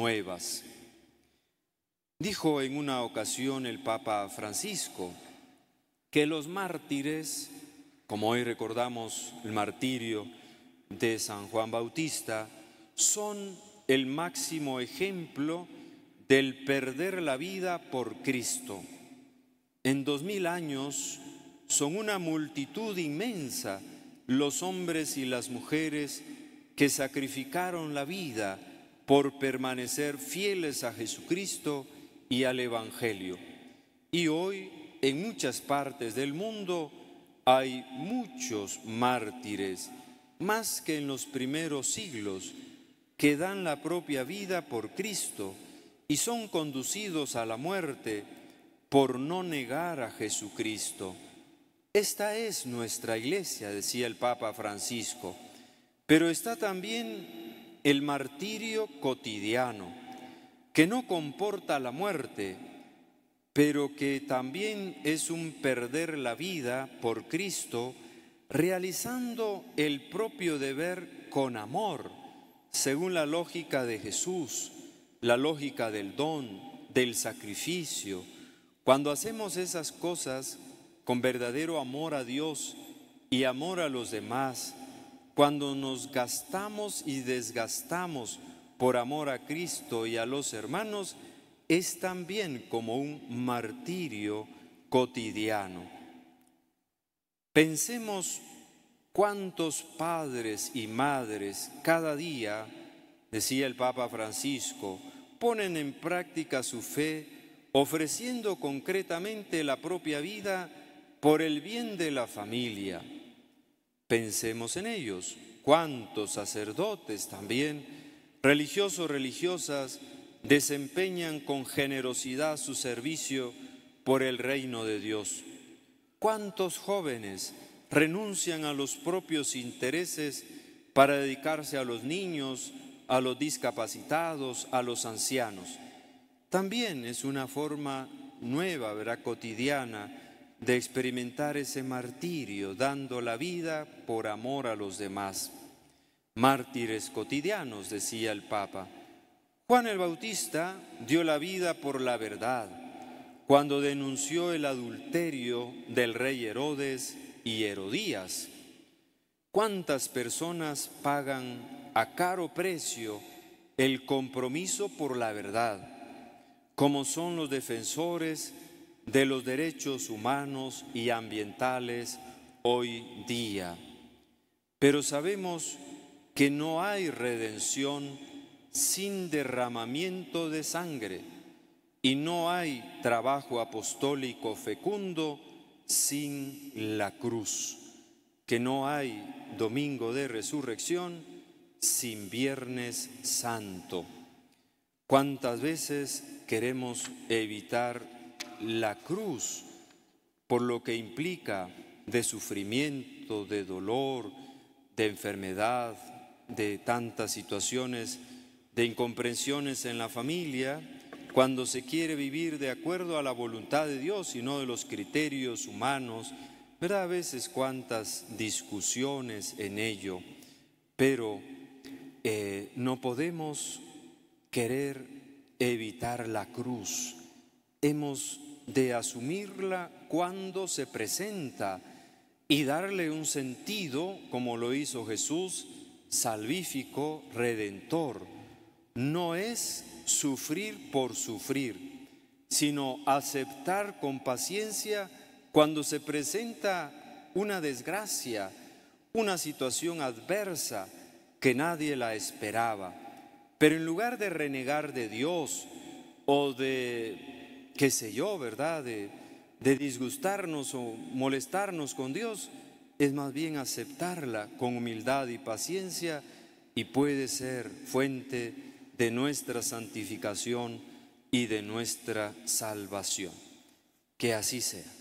nuevas. Dijo en una ocasión el Papa Francisco que los mártires, como hoy recordamos el martirio de San Juan Bautista, son el máximo ejemplo del perder la vida por Cristo. En 2000 años son una multitud inmensa los hombres y las mujeres que sacrificaron la vida por permanecer fieles a Jesucristo y al Evangelio. Y hoy, en muchas partes del mundo, hay muchos mártires, más que en los primeros siglos, que dan la propia vida por Cristo y son conducidos a la muerte por no negar a Jesucristo. Esta es nuestra iglesia, decía el Papa Francisco, pero está también el martirio cotidiano, que no comporta la muerte, pero que también es un perder la vida por Cristo, realizando el propio deber con amor, según la lógica de Jesús, la lógica del don, del sacrificio. Cuando hacemos esas cosas con verdadero amor a Dios y amor a los demás, cuando nos gastamos y desgastamos por amor a Cristo y a los hermanos, es también como un martirio cotidiano. Pensemos cuántos padres y madres cada día, decía el Papa Francisco, ponen en práctica su fe, ofreciendo concretamente la propia vida por el bien de la familia. Pensemos en ellos, cuántos sacerdotes también, religiosos, religiosas, desempeñan con generosidad su servicio por el reino de Dios. ¿Cuántos jóvenes renuncian a los propios intereses para dedicarse a los niños, a los discapacitados, a los ancianos? También es una forma nueva, ¿verdad?, cotidiana, de experimentar ese martirio, dando la vida por amor a los demás. Mártires cotidianos, decía el Papa. Juan el Bautista dio la vida por la verdad cuando denunció el adulterio del rey Herodes y Herodías. ¿Cuántas personas pagan a caro precio el compromiso por la verdad, como son los defensores de los derechos humanos y ambientales hoy día? Pero sabemos que no hay redención sin derramamiento de sangre y no hay trabajo apostólico fecundo sin la cruz, que no hay domingo de resurrección sin Viernes Santo. ¿Cuántas veces queremos evitar la cruz por lo que implica de sufrimiento, de dolor, de enfermedad, de tantas situaciones, de incomprensiones en la familia, cuando se quiere vivir de acuerdo a la voluntad de Dios y no de los criterios humanos? ¿Verdad? A veces cuántas discusiones en ello, pero no podemos querer evitar la cruz. Hemos de asumirla cuando se presenta y darle un sentido, como lo hizo Jesús, salvífico, redentor. No es sufrir por sufrir, sino aceptar con paciencia cuando se presenta una desgracia, una situación adversa que nadie la esperaba. Pero en lugar de renegar de Dios o de, qué sé yo, ¿verdad?, de disgustarnos o molestarnos con Dios, es más bien aceptarla con humildad y paciencia, y puede ser fuente de nuestra santificación y de nuestra salvación. Que así sea.